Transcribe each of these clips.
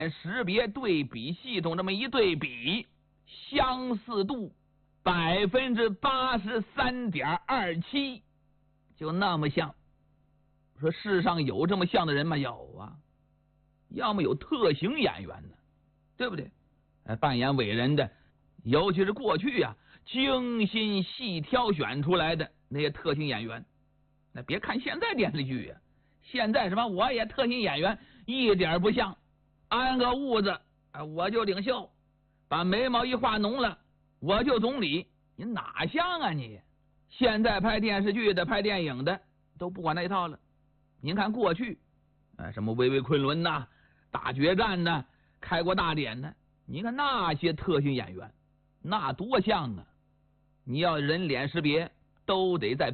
识别对比系统这么一对比，相似度83.27%，就那么像。说世上有这么像的人吗？有啊，要么有特型演员呢，对不对？扮演伟人的，尤其是过去啊精心细挑选出来的那些特型演员。那别看现在电视剧啊，现在什么我也特型演员一点不像，安个痦子我就领袖，把眉毛一画浓了我就总理，你哪像啊你？现在拍电视剧的拍电影的都不管那一套了。您看过去什么巍巍昆仑呐、大决战呐、开国大典呐，你看那些特型演员那多像啊，你要人脸识别都得在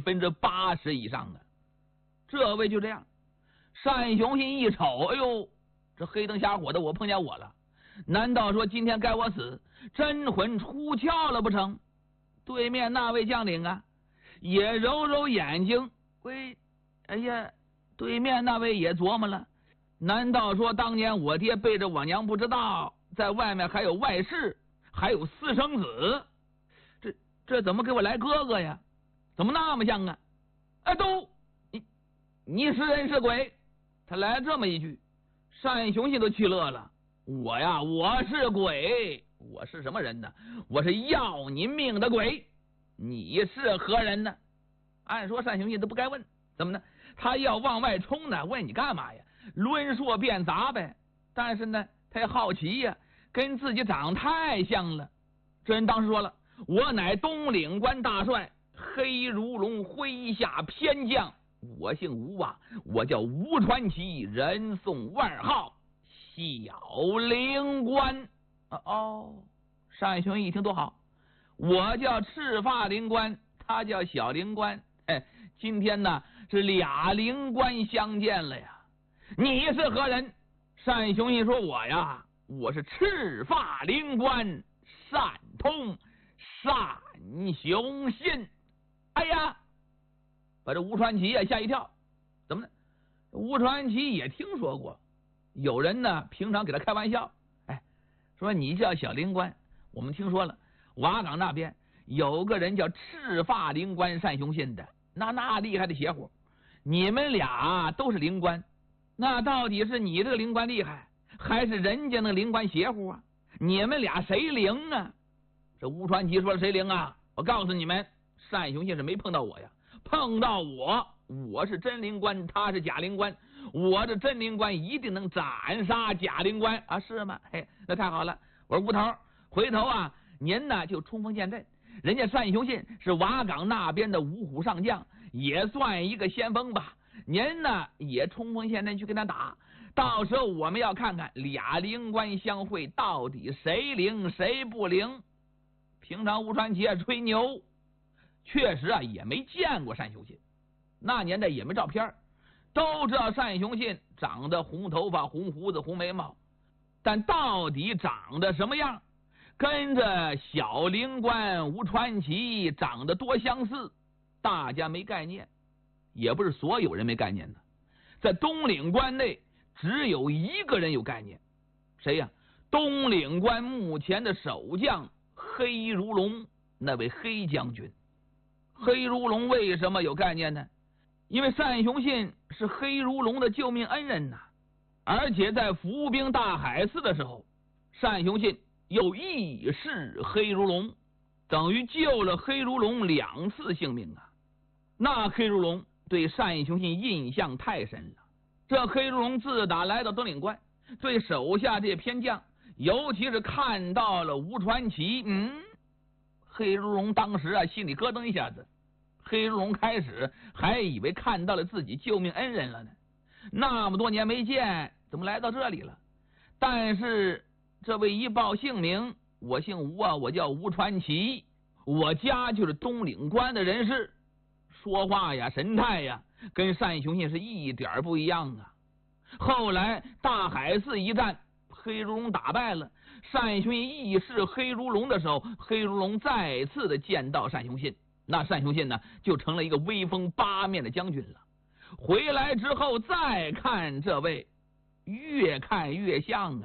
80%以上啊。这位就这样，单雄信一瞅，哎呦，这黑灯瞎火的我碰见我了，难道说今天该我死，真魂出窍了不成？对面那位将领啊也揉揉眼睛，喂，哎呀，对面那位也琢磨了，难道说当年我爹背着我娘不知道，在外面还有外室，还有私生子，这怎么给我来哥哥呀？怎么那么像啊？都你是人是鬼？他来这么一句，单雄信都气乐了。我呀，我是鬼，我是什么人呢？我是要你命的鬼。你是何人呢？按说单雄信都不该问，怎么呢？他要往外冲呢，问你干嘛呀？论说变杂呗。但是呢，他也好奇呀，跟自己长太像了。这人当时说了，我乃东岭关大帅黑如龙麾下偏将，我姓吴啊，我叫吴传奇，人送外号小灵官。单雄一听多好，我叫赤发灵官，他叫小灵官，今天呢是俩灵官相见了呀。你是何人？单雄信说，我呀，我是赤发灵官单通单雄信。哎呀，把这吴传奇吓一跳。怎么呢？吴传奇也听说过有人呢平常给他开玩笑，说你叫小灵官，我们听说了瓦岗那边有个人叫赤发灵官单雄信的，那厉害的邪乎。你们俩都是灵官，那到底是你这个灵官厉害，还是人家那灵官邪乎啊？你们俩谁灵啊？这吴传奇说谁灵啊？我告诉你们，单雄信是没碰到我呀，碰到我是真灵官，他是假灵官，我这真灵官一定能斩杀假灵官啊，是吗？那太好了。我说吴头，回头啊您呢就冲锋陷阵，人家单雄信是瓦岗那边的五虎上将，也算一个先锋吧，您呢也冲锋陷阵去跟他打，到时候我们要看看俩灵官相会到底谁灵谁不灵。平常吴传奇吹牛，确实也没见过单雄信，那年代也没照片，都知道单雄信长得红头发红胡子红眉毛，但到底长得什么样，跟着小灵官吴传奇长得多相似，大家没概念。也不是所有人没概念的，在东岭关内只有一个人有概念，谁呀？东岭关目前的守将黑如龙，那位黑将军。黑如龙为什么有概念呢？因为单雄信是黑如龙的救命恩人呐，而且在伏兵大海寺的时候，单雄信又义释黑如龙，等于救了黑如龙2次性命啊。那黑如龙对单雄信印象太深了，这黑如龙自打来到东岭关，对手下这些偏将，尤其是看到了吴传奇，黑如龙当时心里咯噔一下子。黑如龙开始还以为看到了自己救命恩人了呢，那么多年没见，怎么来到这里了？但是这位一报姓名，我姓吴啊，我叫吴传奇，我家就是东岭关的人士，说话呀神态呀跟单雄信是一点不一样啊。后来大海寺一战，黑如龙打败了，单雄信义释黑如龙的时候，黑如龙再次的见到单雄信，那单雄信呢就成了一个威风八面的将军了。回来之后再看这位越看越像啊。